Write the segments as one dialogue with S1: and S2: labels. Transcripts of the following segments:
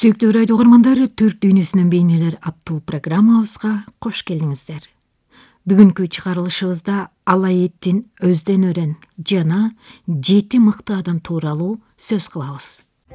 S1: Сүйүктүү радио угармандары, Түрк дүйнөсүнүн бейнелер аттуу программабызга кош келиңиздер. Бүгүнкү чыгарылышыбызда Алаэддин Өздөн өрен жана 7 мыкты адам тууралуу сөз кылабыз.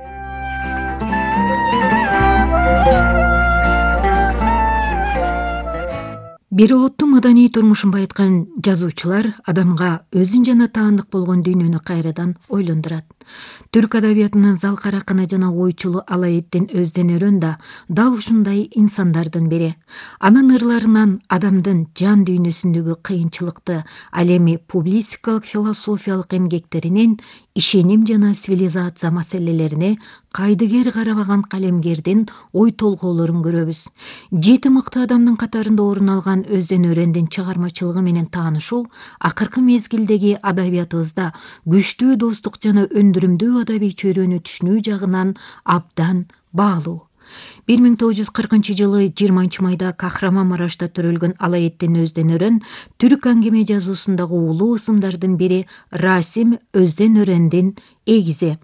S1: Бир улуттун маданий турмушун байыткан жазуучулар адамга өзүн жана таандык болгон дүйнөнү кайрадан ойлондурат. Түрк адабиятынын залкаракына жана ойчулу Алаэддин Өздөн өрен да дал ушундай инсандардын бири. Анын ырларынан адамдын жан дүйнөсүндөгү кыйынчылыкты, ал эми публицистикалык философиялык эмгектеринен ишеним жана цивилизация маселелерине кайдыгер карабаган калемгердин ой толгоолорун көрөбүз. 7 мыкты адамдын катарында орун алган Өздөн өрендин чыгармачылыгы менен таанышуу акыркы мезгилдеги адабиятыбызда күчтүү достук жана өндүрүмдүү адабий чөйрөнү түшүнүү жагынан абдан баалуу. 1940-жылы 20 майда Кахраманмарашта төрөлгөн Алаэддин Өздөн өрен түрк аңгеме жазуусундагы улуу ысымдардын бири Расим Өздөн өрендин эгизи.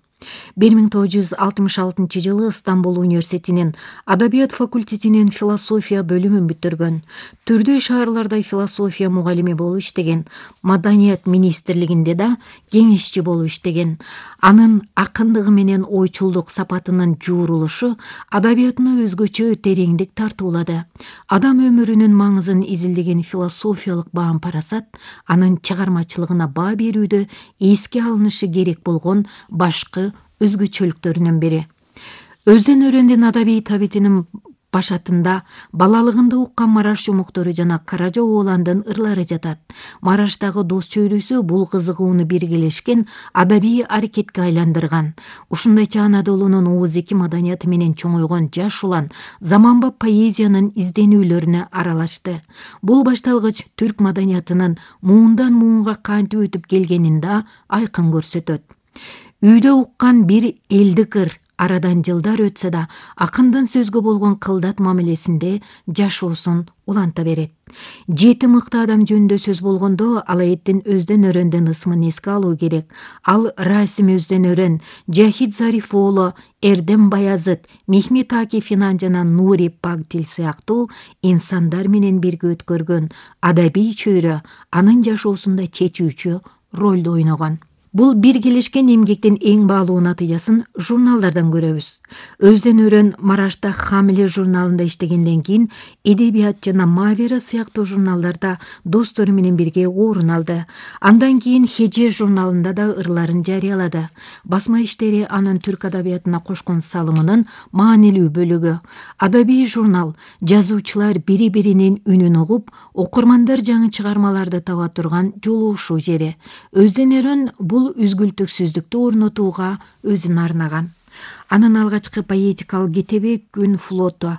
S1: 1966-жылы Стамбул университетинин адабият факультетинин философия бөлүмүн бүтүргөн. Түрдүү шаарларда философия мугалими болуп иштеген, маданият министрлигинде да кеңешчи болуп иштеген. Анын акындыгы менен ойчулдук сапатынын жуурулушу адабиятына өзгөчө тереңдик тартуулады. Адам өмүрүнүн маңызын изилдеген философиялык баам парасат анын чыгармачылыгына баа берүүдө эске алынышы керек болгон башкы өзгөчөлүктөрүнүн бири. Өздөн өрендин адабий табитинин башатында балалыгында уккан Мараш жумуктору жана Каража Ооландын ырлары жатат. Мараштагы дос чөйрөсү бул кызыгууну биргелешкен адабий аракетке айландырган. Ушундайча Анадолунун ооз-эки маданияты менен чоңойгон жаш улан заманбап поэзиянын изденүүлөрүнө аралашты. Бул башталгыч түрк маданиятынын муундан муунга кантип өтүп келгенин да айкын көрсөтөт. Үйдө уккан бир элдик ыр арадан жылдар өтсө да акындын сөзгө болгон кылдат мамилесинде жашоосун уланта берет. 7 мыкты адам жөнүндө сөз болгондо Алаэддин Өздөн өрендин ысымын эске алуу керек. Ал Расим Өздөн өрен, Жахид Зариф оолу, Эрдем Баязыт, Мехмет Акиф Инан жана Нури Пактил сыяктуу инсандар менен бирге өткөргөн адабий чөйрө анын жашоосунда чечүүчү ролду ойногон. Бул биргелешкен эмгектин эң баалуу натыйжасын журналдардан көрөбүз. Өздөн өрен Марашта Хамиле журналында иштегенден кийин Эдебият жана Мавера сыяктуу журналдарда достору менен бирге орун алды. Андан кийин Хеже журналында да ырларын жарыялады. Басма иштери анын түрк адабиятына кошкон салымынын маанилүү бөлүгү. Адабий журнал жазуучулар бири-биринин үнүн угуп, окурмандар жаңы чыгармаларды таба турган жолугушуу жери. Өздөн өрен бул үзгүлтүксүздүктү орнотууга өзүн арнаган. Анын алгачкы поэтикалык китеби Күн флоту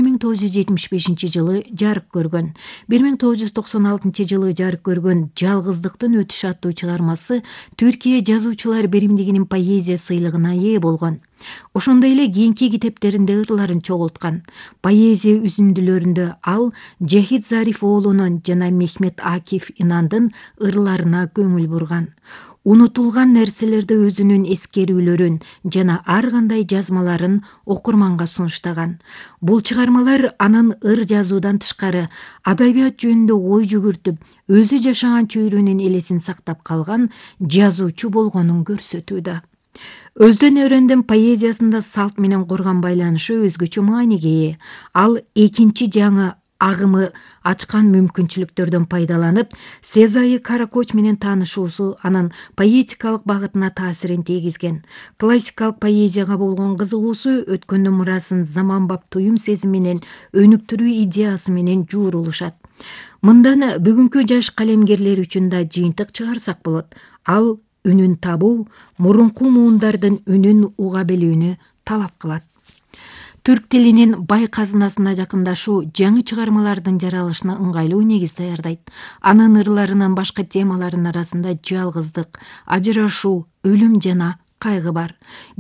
S1: 1975-жылы жарык көргөн. 1996-жылы жарык көргөн Жалгыздыктын өтүшү аттуу чыгармасы Түркия жазуучулар биримдигинин поэзия сыйлыгына ээ болгон. Ошондой эле кийинки китептеринде ырларын чогулткан. Поэзия үзүндүлөрүндө ал Жахид Зариф оолунун жана Мехмет Акиф Инандын ырларына көңүл бурган. Унутулган нерселерде өзүнүн эскерүүлөрүн жана ар кандай жазмаларын окурманга сунуштаган. Бул чыгармалар анын ыр жазуудан тышкары адабият жөнүндө ой жүгүртүп, өзү жашаган чөйрөнүн элесин сактап калган жазуучу болгонун көрсөтүүдө. Өздөн өрендин поэзиясында салт менен курган байланышы өзгөчө мааниге ээ. Ал экинчи жаңы агымы ачкан мүмкүнчүлүктөрдөн пайдаланып, Сезайы Каракоч менен таанышуусу анын поэтикалык багытына таасирин тийгизген. Классикалык поэзияга болгон кызыгуусу өткөндүн мурасын заманбап туюм сезими менен өнүктүрүү идеясы менен жуурулушат. Мындан бүгүнкү жаш калемгерлер үчүн да жыйынтык чыгарсак болот. Ал үнүн табуу, мурунку муундардын үнүн уга билүүнү талап кылат. Түрк тилинин бай казынасына жакындашуу жаңы чыгармалардын жаралышына ыңгайлуу негиз даярдайт. Анын ырларынын башка темаларынын арасында жалгыздык, ажырашуу, өлүм жана кайгы бар.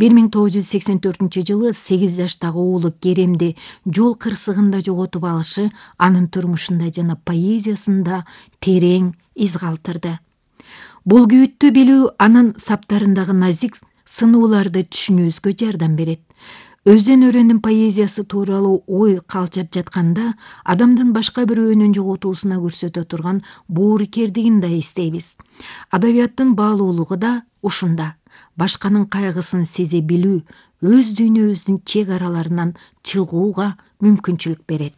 S1: 1984-жылы 8 жаштагы уулу Керемди жол кырсыгында жоготуп алышы анын турмушунда жана поэзиясында терең из калтырды. Бул күйүттү билүү анын саптарындагы назик сынууларды түшүнүүбүзгө жардам берет. Өздөн өрөндүн поэзиясы тууралуу ой калчап жатканда адамдын башка бирөөнүн жоготуусуна көрсөтө турган боорукердигин да эстейбиз. Адабияттын баалуулугу да ушунда. Башканын кайгысын сезе билүү өз дүйнөбүздүн чек араларынан чыгууга мүмкүнчүлүк берет.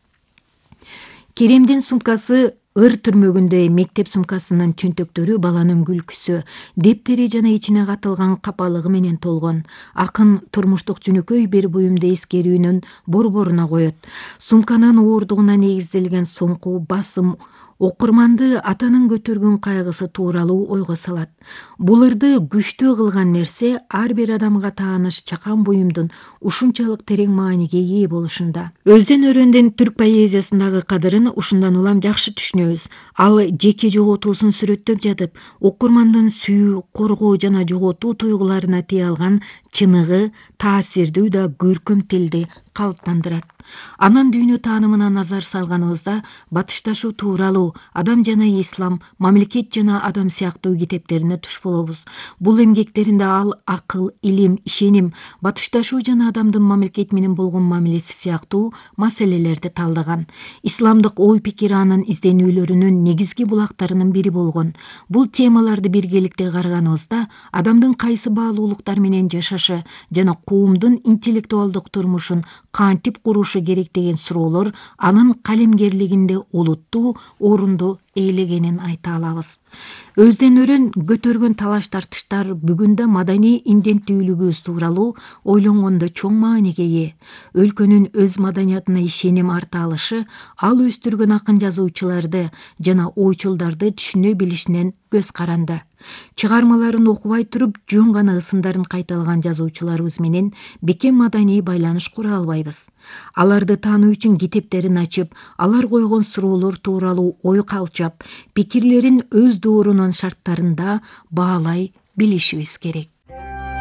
S1: Керемдин сумкасы ыр түрмөгүндөй мектеп сумкасынын чөнтөктөрү баланын күлкүсү, дептери жана ичине катылган капалыгы менен толгон. Акын турмуштук жөнөкөй бир буюмду эскерүүнүн борборуна коет. Сумканын ооругуна негизделген соңку басым окурманды атанын көтөргөн кайгысы тууралуу ойго салат. Бул ырды күчтүү кылган нерсе ар бир адамга тааныш чакан буюмдун ушунчалык терең мааниге ээ болушунда. Өздөн өрөндүн түрк поэзиясындагы кадырын ушундан улам жакшы түшүнөбүз. Ал жеке жоготуусун сүрөттөп жатып, окурмандын сүйүү, коргоо жана жоготуу туйгуларына тие алган чыныгы, таасирдүү да көркөм тилди калыптандырат. Анан дүйнө таанымына назар салганыбызда батышташуу тууралуу, адам жана ислам, мамлекет жана адам сыяктуу китептерине туш болобуз. Бул эмгектеринде ал акыл, илим, ишеним, батышташуу жана адамдын мамлекет менен болгон мамилеси сыяктуу маселелерди талдаган. Исламдык ой пикир анын изденүүлөрүнүн негизги булактарынын бири болгон. Бул темаларды биргеликте караганыбызда адамдын кайсы баалуулуктар менен жашашы жана коомдун интеллектуалдык турмушун кантип курушу керек деген суроолор анын калемгерлигинде олуттуу орунду ээлегенин айта алабыз. Өздөн өрөн көтөргөн талаш тартыштар бүгүндө маданий инденттүүлүгүбүз тууралуу ойлонгондо чоң мааниге ээ. Өлкөнүн өз маданиятына ишеним арта алышы ал өстүргөн акын жазуучуларды жана ойчулдарды түшүнө билишинен көз каранды. Чыгармаларын окубай туруп жөн гана ысымдарын кайталаган жазуучуларыбыз менен бекем маданий байланыш кура албайбыз. Аларды таануу үчүн китептерин ачып, алар койгон суроолор тууралуу ой калчап, пикирлерин өз доорунун шарттарында баалай билишибиз керек.